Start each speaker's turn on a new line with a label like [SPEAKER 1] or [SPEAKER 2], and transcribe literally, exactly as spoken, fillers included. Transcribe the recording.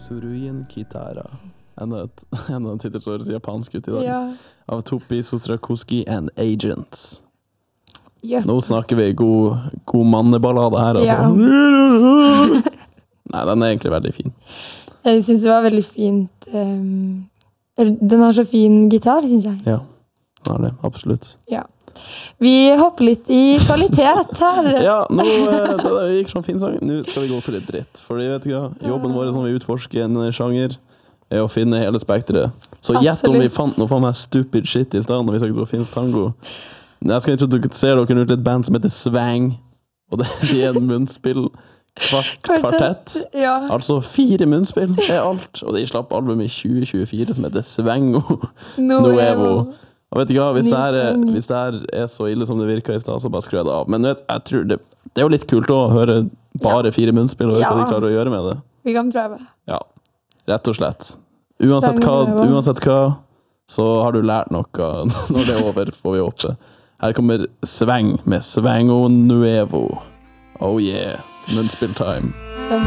[SPEAKER 1] Tsuruin Kitara. Enda et, enda en tittel som høres japansk ut i dag.
[SPEAKER 2] Ja.
[SPEAKER 1] Av Topi Sotrakoski and Agents.
[SPEAKER 2] Yep.
[SPEAKER 1] Nå snakker vi god, god manneballade her, altså.
[SPEAKER 2] Ja.
[SPEAKER 1] Nei, den er egentlig veldig fin.
[SPEAKER 2] Jeg synes det var veldig fint. Um, den har så fin gitar, synes jeg.
[SPEAKER 1] Ja, den har det, absolutt.
[SPEAKER 2] Ja. Vi hopper litt i kvalitet her.
[SPEAKER 1] Ja, nå eh, det der gikk sånn fin sang. Nå skal vi gå til litt dritt. For vet du hva, jobben vår som vi utforsker en sjanger, er å finne hele spektret. Så gjett om vi fant noe for meg stupid shit i stedet når vi søkte på Finsk Tango. Jeg skal introdusere dere ut et band som heter Svang, og det er en munnspill kvart, kvartett.
[SPEAKER 2] Ja.
[SPEAKER 1] Altså fire munnspill er alt, og de slapp album i tjue tjuefire som heter Svengo
[SPEAKER 2] Nuevo.
[SPEAKER 1] Og vet du hva, hvis det, her er, hvis det her er så ille som det virker i sted, så bare skru det av. Men vet, jeg tror det, det er jo litt kult å høre bare fire munnspill og høre
[SPEAKER 2] Ja.
[SPEAKER 1] hva de klarer å gjøre med det.
[SPEAKER 2] Vi kan prøve.
[SPEAKER 1] Ja, rett og slett. Uansett hva, uansett hva, så har du lært noe når det er over, får vi håpe. Her kommer Sveng med Svengo Nuevo. Oh yeah, munnspill time.
[SPEAKER 2] Ja.